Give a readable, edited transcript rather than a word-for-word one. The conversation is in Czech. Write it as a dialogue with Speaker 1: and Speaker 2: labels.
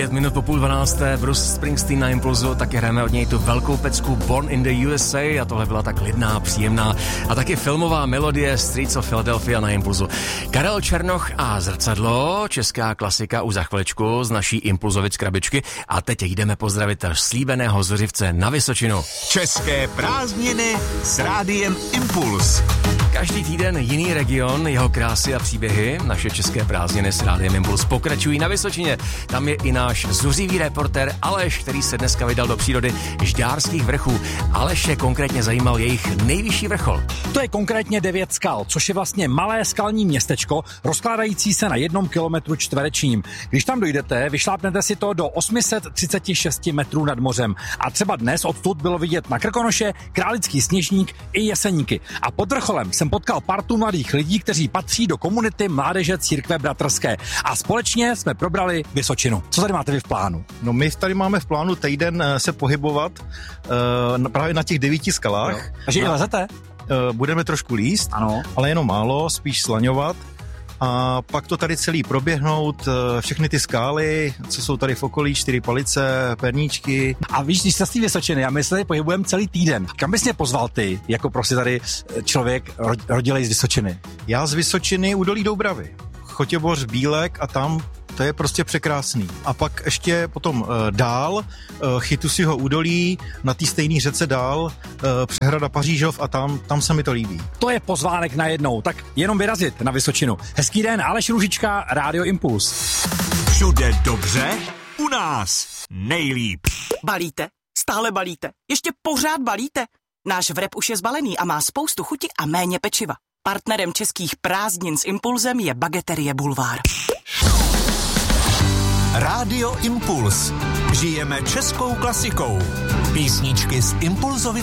Speaker 1: 5 minut po 11:30, Bruce Springsteen na Impulzu, taky hrajeme od něj tu velkou pecku Born in the USA a tohle byla tak klidná, příjemná a taky filmová melodie Streets of Philadelphia na Impulzu. Karel Černoch a Zrcadlo, česká klasika už za chviličku z naší Impulzovic krabičky a teď jdeme pozdravit slíbeného Zuřivce na Vysočinu.
Speaker 2: České prázdniny s Rádiem Impuls.
Speaker 1: Každý týden jiný region, jeho krásy a příběhy. Naše české prázdniny s Rádiem Impuls pokračují na Vysočině. Tam je i náš zuřivý reportér Aleš, který se dneska vydal do přírody Žďárských vrchů. Aleše konkrétně zajímal jejich nejvyšší vrchol.
Speaker 3: To je konkrétně 9 skal, což je vlastně malé skalní městečko, rozkládající se na 1 kilometru čtverečním. Když tam dojdete, vyšlápnete si to do 836 metrů nad mořem. A třeba dnes odtud bylo vidět na Krkonoše, Králický Sněžník i Jeseníky. A pod vrcholem jsem potkal partu mladých lidí, kteří patří do komunity Mládeže církve bratrské. A společně jsme probrali Vysočinu. Co tady máte vy v plánu?
Speaker 4: No my tady máme v plánu týden se pohybovat právě na těch 9 skalách.
Speaker 3: Jo. Takže i lezete?
Speaker 4: Budeme trošku líst,
Speaker 3: ano.
Speaker 4: Ale jenom málo, spíš slaňovat. A pak to tady celý proběhnout, všechny ty skály, co jsou tady v okolí, 4 palice, perníčky.
Speaker 3: A víš, když jste z té Vysočiny a my se tady pohybujeme celý týden, kam bys mě pozval ty, jako prostě tady člověk rodilej z Vysočiny?
Speaker 4: Já z Vysočiny Údolí Doubravy, Chotěboř, Bílek a tam to je prostě překrásný. A pak ještě potom dál, Chytusího údolí, na té stejné řece dál, přehrada Pařížov a tam se mi to líbí.
Speaker 3: To je pozvánek najednou, tak jenom vyrazit na Vysočinu. Hezký den, Aleš Růžička, Rádio Impuls.
Speaker 2: Všude dobře, u nás nejlíp.
Speaker 5: Balíte? Stále balíte? Ještě pořád balíte? Náš vrep už je zbalený a má spoustu chuti a méně pečiva. Partnerem českých prázdnin s Impulzem je Bageterie Bulvár.
Speaker 2: Rádio Impuls. Žijeme českou klasikou. Písničky z Impulzovic